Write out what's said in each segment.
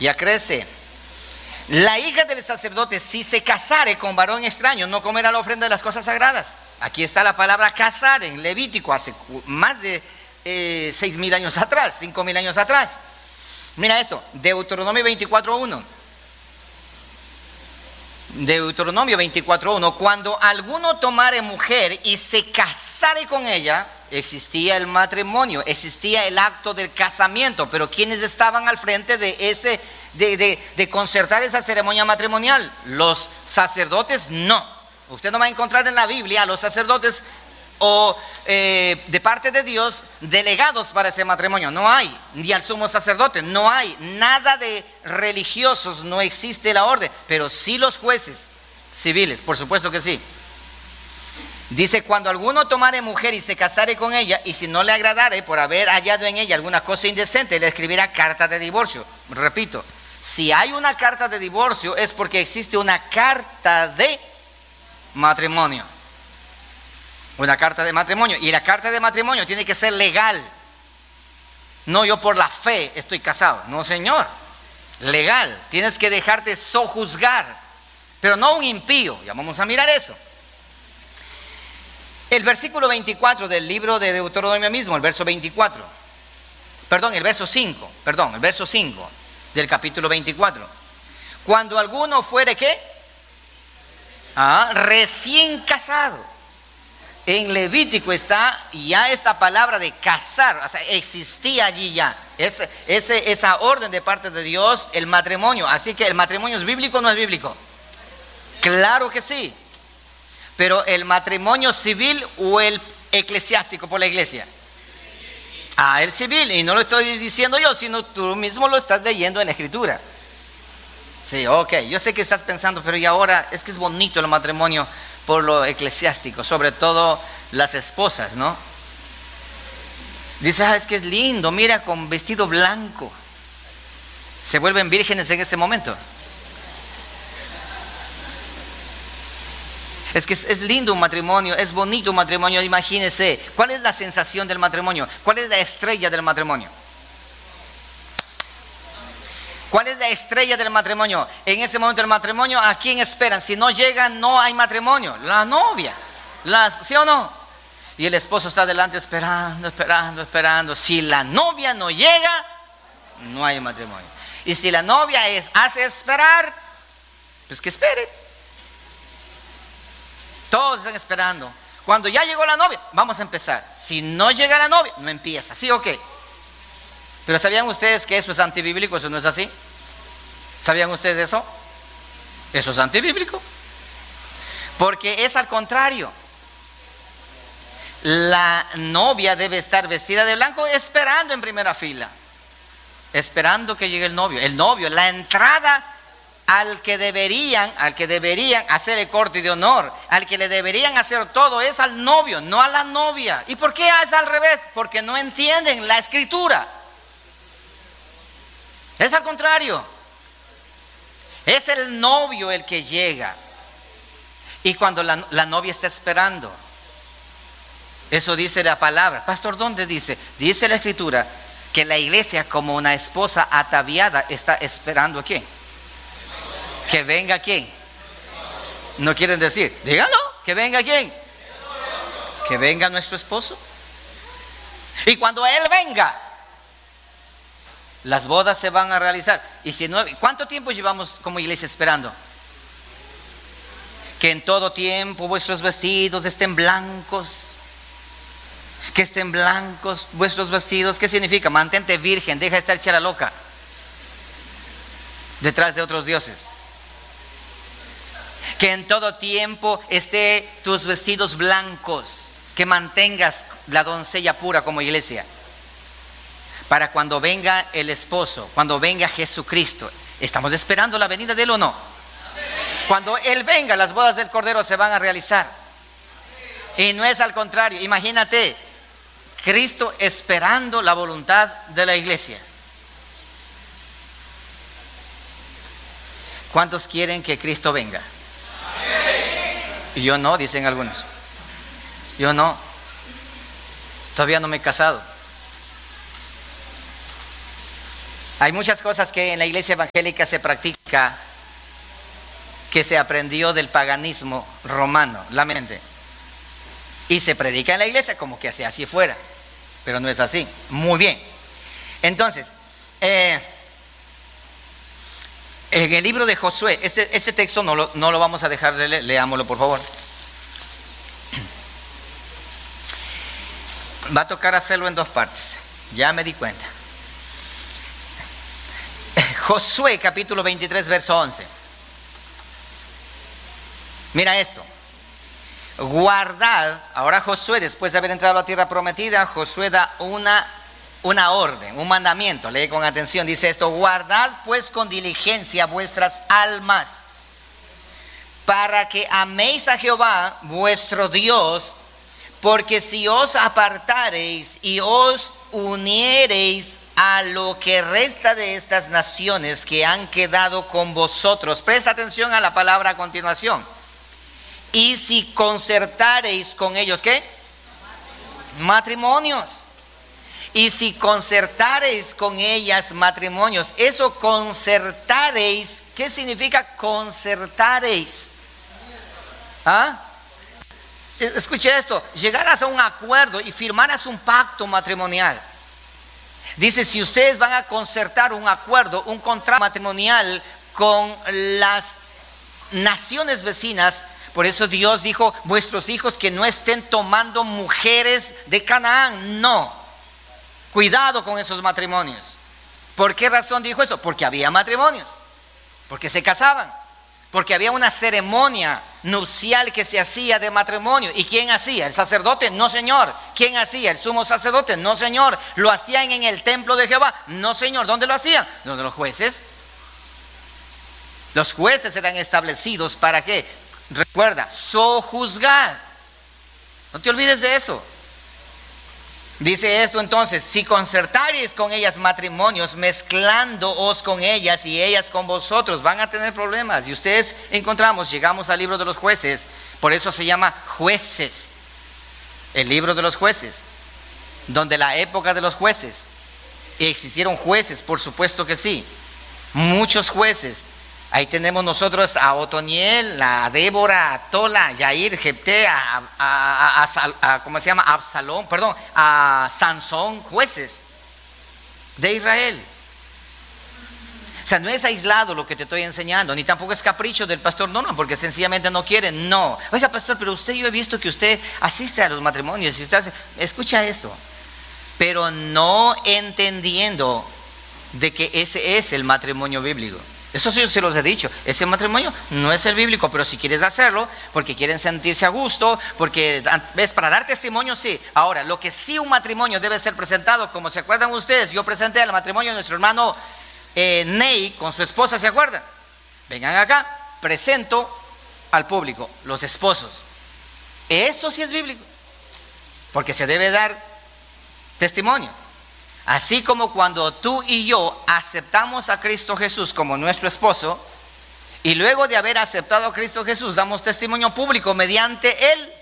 Ya crece. La hija del sacerdote, si se casare con varón extraño, no comerá la ofrenda de las cosas sagradas. Aquí está la palabra casar en Levítico, hace más de 6.000 años atrás, 5.000 años atrás. Mira esto, Deuteronomio 24:1. Deuteronomio 24:1. Cuando alguno tomare mujer y se casare con ella, existía el matrimonio, existía el acto del casamiento, pero ¿quiénes estaban al frente de concertar esa ceremonia matrimonial? Los sacerdotes no. Usted no va a encontrar en la Biblia a los sacerdotes o de parte de Dios delegados para ese matrimonio. No hay, ni al sumo sacerdote, no hay nada de religiosos, no existe la orden, pero sí los jueces civiles, por supuesto que sí. Dice, cuando alguno tomare mujer y se casare con ella, y si no le agradare por haber hallado en ella alguna cosa indecente, le escribirá carta de divorcio. Repito, si hay una carta de divorcio es porque existe una carta de matrimonio. Una carta de matrimonio. Y la carta de matrimonio tiene que ser legal. No, yo por la fe estoy casado. No, señor. Legal. Tienes que dejarte sojuzgar. Pero no un impío. Ya vamos a mirar eso. El versículo 24 del libro de Deuteronomio mismo, el verso 24. El verso 5 del capítulo 24. Cuando alguno fuere, ¿qué? Recién casado. En Levítico está ya esta palabra de casar, o sea, existía allí ya esa orden de parte de Dios, el matrimonio. Así que el matrimonio es bíblico o no es bíblico. Claro que sí. Pero el matrimonio civil o el eclesiástico por la iglesia. El civil, y no lo estoy diciendo yo, sino tú mismo lo estás leyendo en la escritura. Sí, ok, yo sé que estás pensando, pero y ahora es que es bonito el matrimonio por lo eclesiástico, sobre todo las esposas, ¿no? Dice, es que es lindo, mira, con vestido blanco. Se vuelven vírgenes en ese momento. Es que es lindo un matrimonio, es bonito un matrimonio. Imagínense, ¿cuál es la sensación del matrimonio? ¿Cuál es la estrella del matrimonio? ¿Cuál es la estrella del matrimonio? En ese momento del matrimonio, ¿a quién esperan? Si no llegan, no hay matrimonio. La novia, ¿sí o no? Y el esposo está delante esperando. Si la novia no llega, no hay matrimonio. Y si la novia hace esperar, pues que espere. Todos están esperando. Cuando ya llegó la novia, vamos a empezar. Si no llega la novia, no empieza. ¿Sí o qué? Pero ¿sabían ustedes que eso es antibíblico? ¿Eso no es así? ¿Sabían ustedes eso? Eso es antibíblico. Porque es al contrario. La novia debe estar vestida de blanco esperando en primera fila. Esperando que llegue el novio. El novio, la entrada al que deberían hacer el corte de honor, al que le deberían hacer todo es al novio, no a la novia. ¿Y por qué es al revés? Porque no entienden la escritura. Es al contrario. Es el novio el que llega. Y cuando la novia está esperando, eso dice la palabra. Pastor, ¿dónde dice? Dice la escritura que la iglesia, como una esposa ataviada, está esperando ¿a quién? ¿Que venga quién? ¿No quieren decir? Díganlo, ¿que venga quién? Que venga nuestro esposo. Y cuando Él venga, las bodas se van a realizar. Y si no, ¿cuánto tiempo llevamos como iglesia esperando? Que en todo tiempo vuestros vestidos estén blancos. Que estén blancos vuestros vestidos. ¿Qué significa? Mantente virgen, deja de estar hecha la loca detrás de otros dioses. Que en todo tiempo esté tus vestidos blancos. Que mantengas la doncella pura como iglesia. Para cuando venga el esposo, cuando venga Jesucristo. ¿Estamos esperando la venida de Él o no? Cuando Él venga, las bodas del Cordero se van a realizar. Y no es al contrario. Imagínate, Cristo esperando la voluntad de la iglesia. ¿Cuántos quieren que Cristo venga? Y yo no, dicen algunos. Yo no. Todavía no me he casado. Hay muchas cosas que en la iglesia evangélica se practica que se aprendió del paganismo romano, la mente. Y se predica en la iglesia como que así fuera. Pero no es así. Muy bien. Entonces, en el libro de Josué, este texto no lo vamos a dejar de leer, leámoslo por favor. Va a tocar hacerlo en dos partes, ya me di cuenta. Josué capítulo 23, verso 11. Mira esto. Guardad, ahora Josué, después de haber entrado a la tierra prometida, Josué da una orden, un mandamiento. Lee con atención, dice esto: guardad pues con diligencia vuestras almas, para que améis a Jehová vuestro Dios, porque si os apartareis y os uniereis a lo que resta de estas naciones que han quedado con vosotros. Presta atención a la palabra a continuación. Y si concertareis con ellos, ¿qué? Matrimonios. Y si concertareis con ellas matrimonios. Eso concertareis, ¿qué significa concertareis? ¿Ah? Escuche esto, llegaras a un acuerdo y firmaras un pacto matrimonial. Dice, si ustedes van a concertar un acuerdo, un contrato matrimonial con las naciones vecinas. Por eso Dios dijo, vuestros hijos que no estén tomando mujeres de Canaán. No, cuidado con esos matrimonios. ¿Por qué razón dijo eso? Porque había matrimonios, porque se casaban, porque había una ceremonia nupcial que se hacía de matrimonio. ¿Y quién hacía? ¿El sacerdote? No, señor. ¿Quién hacía? ¿El sumo sacerdote? No, señor. ¿Lo hacían en el templo de Jehová? No, señor. ¿Dónde lo hacían? ¿Dónde los jueces? Los jueces eran establecidos para qué. Recuerda, sojuzgar. No te olvides de eso. Dice esto entonces: si concertareis con ellas matrimonios, mezclándoos con ellas y ellas con vosotros, van a tener problemas. Y ustedes llegamos al libro de los jueces. Por eso se llama Jueces, el libro de los jueces, donde la época de los jueces. ¿Existieron jueces? Por supuesto que sí, muchos jueces. Ahí tenemos nosotros a Otoniel, a Débora, a Tola, a Yair, Jepté, ¿cómo se llama? Absalón, perdón, a Sansón, jueces de Israel. O sea, no es aislado lo que te estoy enseñando, ni tampoco es capricho del pastor, no, porque sencillamente no quiere, no. Oiga, pastor, pero yo he visto que usted asiste a los matrimonios y usted hace, escucha esto, pero no entendiendo de que ese es el matrimonio bíblico. Eso sí se los he dicho, ese matrimonio no es el bíblico, pero si quieres hacerlo, porque quieren sentirse a gusto, porque es para dar testimonio, sí. Ahora, lo que sí un matrimonio debe ser presentado, como se acuerdan ustedes, yo presenté el matrimonio de nuestro hermano Ney con su esposa, ¿se acuerdan? Vengan acá, presento al público, los esposos. Eso sí es bíblico, porque se debe dar testimonio. Así como cuando tú y yo aceptamos a Cristo Jesús como nuestro esposo, y luego de haber aceptado a Cristo Jesús damos testimonio público mediante el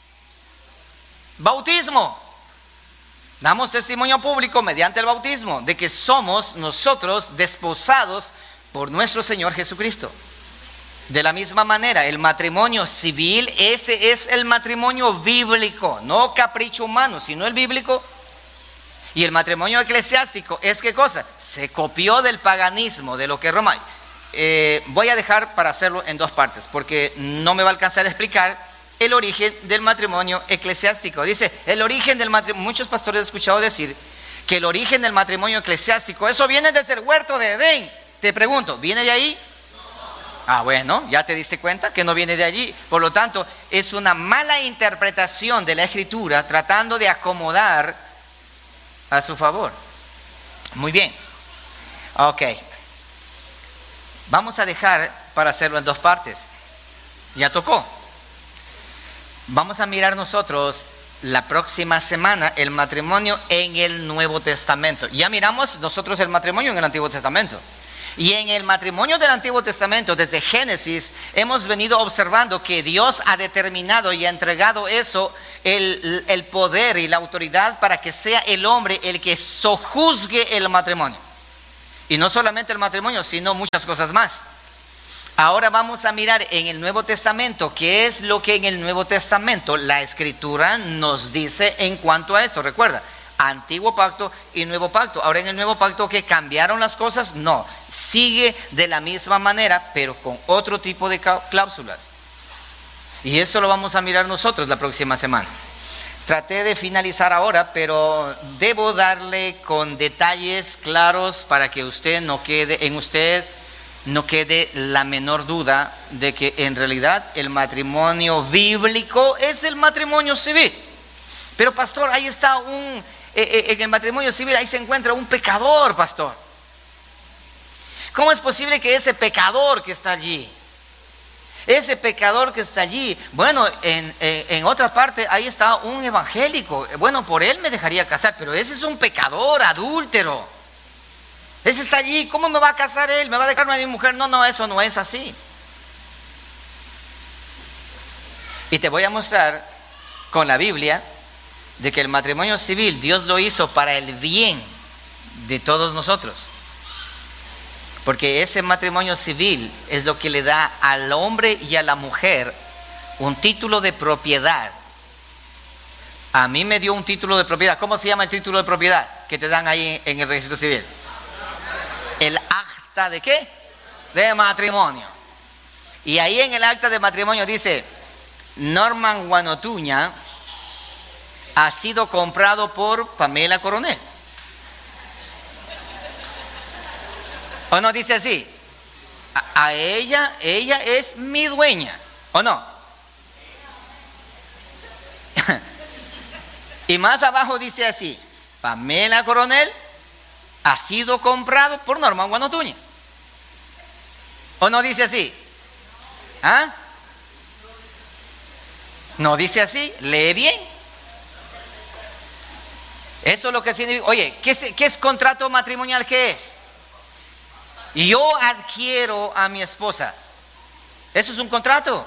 bautismo. Damos testimonio público mediante el bautismo de que somos nosotros desposados por nuestro Señor Jesucristo. De la misma manera, el matrimonio civil, ese es el matrimonio bíblico, no capricho humano, sino el bíblico. Y el matrimonio eclesiástico es ¿qué cosa? Se copió del paganismo, de lo que Roma. Voy a dejar para hacerlo en dos partes, porque no me va a alcanzar a explicar el origen del matrimonio eclesiástico. Dice, el origen del matrimonio, muchos pastores he escuchado decir que el origen del matrimonio eclesiástico, eso viene desde el huerto de Edén. Te pregunto, ¿viene de ahí? Ah, bueno, ya te diste cuenta que no viene de allí. Por lo tanto, es una mala interpretación de la Escritura tratando de acomodar a su favor. Muy bien. Ok. Vamos a dejar para hacerlo en dos partes. Ya tocó. Vamos a mirar nosotros la próxima semana el matrimonio en el Nuevo Testamento. Ya miramos nosotros el matrimonio en el Antiguo Testamento. Y en el matrimonio del Antiguo Testamento, desde Génesis, hemos venido observando que Dios ha determinado y ha entregado eso, el poder y la autoridad para que sea el hombre el que sojuzgue el matrimonio. Y no solamente el matrimonio, sino muchas cosas más. Ahora vamos a mirar en el Nuevo Testamento, qué es lo que en el Nuevo Testamento la Escritura nos dice en cuanto a esto. Recuerda, Antiguo Pacto y Nuevo Pacto. Ahora en el Nuevo Pacto, ¿que cambiaron las cosas? No, sigue de la misma manera, pero con otro tipo de cláusulas. Y eso lo vamos a mirar nosotros la próxima semana. Traté de finalizar ahora, pero debo darle con detalles claros para que no quede la menor duda de que en realidad el matrimonio bíblico es el matrimonio civil. Pero pastor, ahí está en el matrimonio civil, ahí se encuentra un pecador, pastor. ¿Cómo es posible que ese pecador que está allí, bueno, en otra parte, ahí está un evangélico, bueno, por él me dejaría casar, pero ese es un pecador, adúltero. Ese está allí, ¿cómo me va a casar él? ¿Me va a dejar a mi mujer? No, eso no es así. Y te voy a mostrar con la Biblia de que el matrimonio civil Dios lo hizo para el bien de todos nosotros. Porque ese matrimonio civil es lo que le da al hombre y a la mujer un título de propiedad. A mí me dio un título de propiedad. ¿Cómo se llama el título de propiedad que te dan ahí en el registro civil? El acta ¿de qué? De matrimonio. Y ahí en el acta de matrimonio dice: Norman Guanotuña ha sido comprado por Pamela Coronel. ¿O no dice así? A ella es mi dueña, ¿o no? Y más abajo dice así: Pamela Coronel ha sido comprado por Norman Guanotuña. ¿O no dice así? ¿Ah? No dice así, lee bien. Eso es lo que significa. Oye, ¿qué es contrato matrimonial? ¿Qué es? Yo adquiero a mi esposa. ¿Eso es un contrato?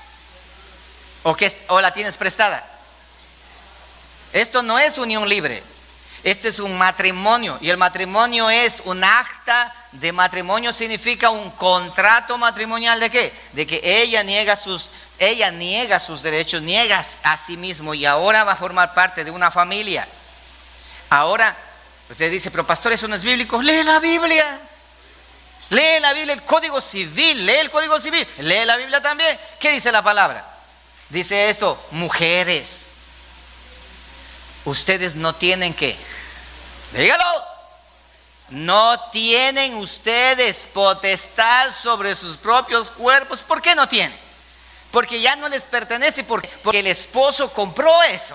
¿O la tienes prestada? Esto no es unión libre. Este es un matrimonio. Y el matrimonio es un acta de matrimonio. Significa un contrato matrimonial. ¿De qué? De que ella niega sus derechos, niega a sí mismo, y ahora va a formar parte de una familia. Ahora, usted dice: pero pastor, eso no es bíblico. Lee la Biblia. Lee la Biblia, el Código Civil, lee el Código Civil, lee la Biblia también. ¿Qué dice la palabra? Dice esto: mujeres, ustedes no tienen que, dígalo, no tienen ustedes potestad sobre sus propios cuerpos. ¿Por qué no tienen? Porque ya no les pertenece, porque el esposo compró eso.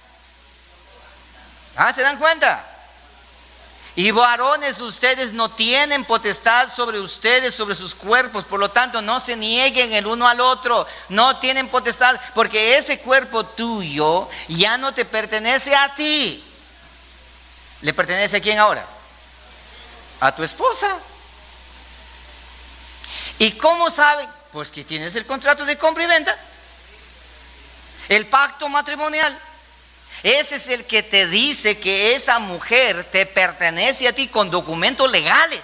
¿Se dan cuenta? Y varones, ustedes no tienen potestad sobre ustedes, sobre sus cuerpos. Por lo tanto, no se nieguen el uno al otro. No tienen potestad, porque ese cuerpo tuyo ya no te pertenece a ti. ¿Le pertenece a quién ahora? A tu esposa. ¿Y cómo saben? Pues que tienes el contrato de compra y venta, el pacto matrimonial. Ese es el que te dice que esa mujer te pertenece a ti con documentos legales.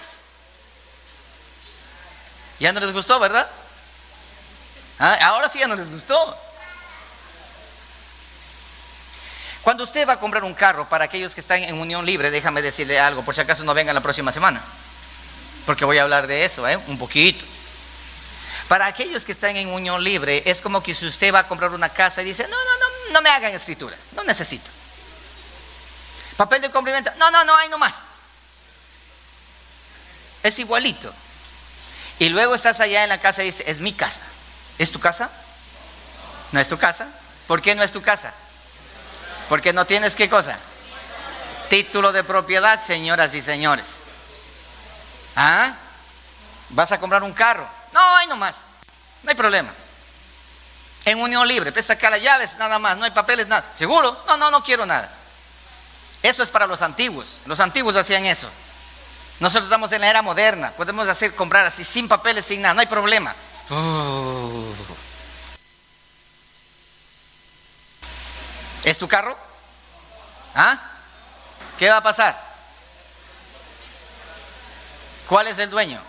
Ya no les gustó, ¿verdad? Ahora sí ya no les gustó. Cuando usted va a comprar un carro, para aquellos que están en unión libre, déjame decirle algo, por si acaso no vengan la próxima semana, porque voy a hablar de eso, un poquito. Para aquellos que están en unión libre, es como que si usted va a comprar una casa y dice: no me hagan escritura, no necesito. Papel de compra y venta, no, hay nomás. Es igualito. Y luego estás allá en la casa y dices: es mi casa. ¿Es tu casa? ¿No es tu casa? ¿Por qué no es tu casa? Porque no tienes, ¿qué cosa? Título de propiedad, señoras y señores. ¿Vas a comprar un carro? No, hay nomás, no hay problema. En unión libre, presta acá las llaves, nada más, no hay papeles, nada. ¿Seguro? No quiero nada. Eso es para los antiguos. Los antiguos hacían eso. Nosotros estamos en la era moderna, podemos comprar así, sin papeles, sin nada, no hay problema. ¿Es tu carro? ¿Qué va a pasar? ¿Cuál es el dueño?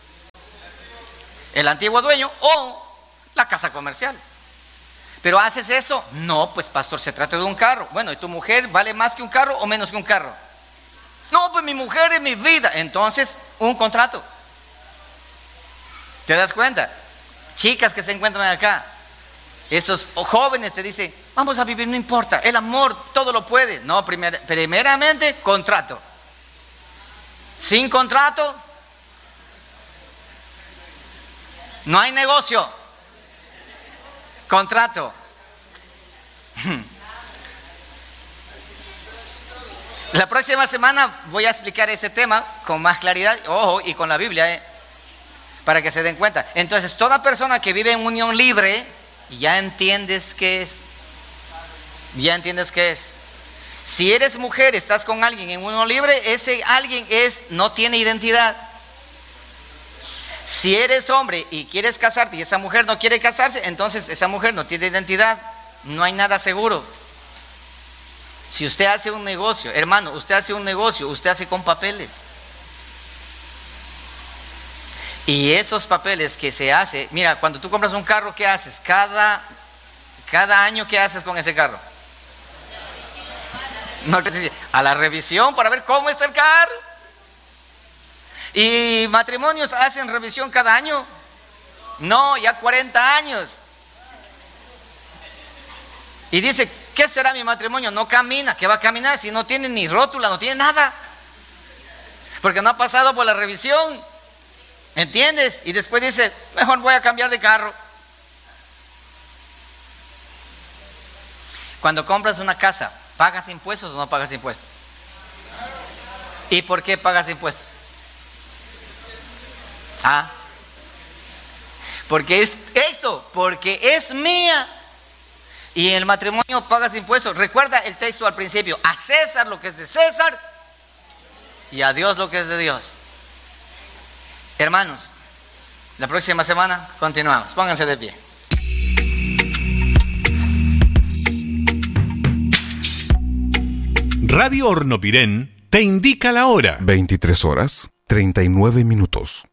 ¿El antiguo dueño o la casa comercial? ¿Pero haces eso? No, pues pastor, se trata de un carro. Bueno, ¿y tu mujer vale más que un carro o menos que un carro? No, pues mi mujer es mi vida. Entonces, un contrato. ¿Te das cuenta? Chicas que se encuentran acá, esos jóvenes te dicen, vamos a vivir, no importa, el amor todo lo puede. No, primeramente, contrato. Sin contrato, no hay negocio. Contrato. La próxima semana voy a explicar ese tema con más claridad, ojo, y con la Biblia, para que se den cuenta. Entonces, toda persona que vive en unión libre, ya entiendes qué es. Ya entiendes qué es. Si eres mujer, estás con alguien en unión libre, ese alguien no tiene identidad. Si eres hombre y quieres casarte y esa mujer no quiere casarse, entonces esa mujer no tiene identidad. No hay nada seguro. Si usted hace un negocio, hermano, usted hace un negocio, usted hace con papeles. Y esos papeles que se hace, mira, cuando tú compras un carro, ¿qué haces? Cada año, ¿qué haces con ese carro? No, a la revisión para ver cómo está el carro. ¿Y matrimonios hacen revisión cada año? No, ya 40 años. Y dice, ¿qué será mi matrimonio? No camina. ¿Qué va a caminar si no tiene ni rótula, no tiene nada? Porque no ha pasado por la revisión. ¿Entiendes? Y después dice, mejor voy a cambiar de carro. Cuando compras una casa, ¿pagas impuestos o no pagas impuestos? ¿Y por qué pagas impuestos? Porque es eso, porque es mía. Y en el matrimonio pagas impuestos. Recuerda el texto al principio: a César lo que es de César y a Dios lo que es de Dios. Hermanos, la próxima semana continuamos. Pónganse de pie. Radio Hornopirén te indica la hora. 23 horas, 39 minutos.